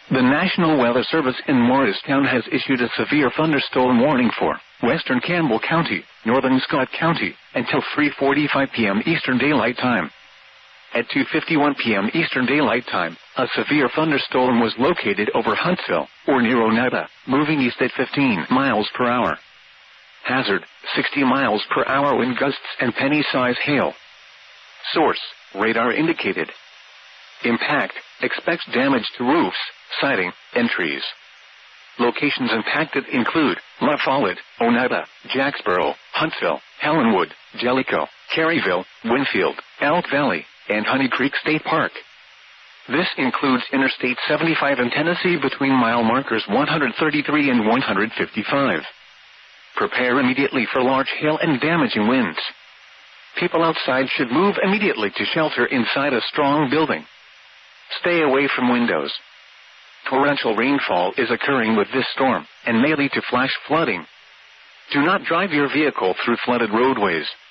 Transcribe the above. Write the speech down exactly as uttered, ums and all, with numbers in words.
The National Weather Service in Morristown has issued a severe thunderstorm warning for western Campbell County, northern Scott County, until three forty-five p.m. Eastern Daylight Time. At two fifty-one p.m. Eastern Daylight Time, a severe thunderstorm was located over Huntsville, or near Oneida, moving east at fifteen miles per hour. Hazard, sixty miles per hour wind gusts and penny-size hail. Source, radar indicated. Impact, expects damage to roofs, siding, and trees. Locations impacted include La Follette, Oneida, Jacksboro, Huntsville, Helenwood, Jellicoe, Caryville, Winfield, Elk Valley, and Honey Creek State Park. This includes Interstate seventy-five in Tennessee between mile markers one thirty-three and one fifty-five. Prepare immediately for large hail and damaging winds. People outside should move immediately to shelter inside a strong building. Stay away from windows. Torrential rainfall is occurring with this storm and may lead to flash flooding. Do not drive your vehicle through flooded roadways.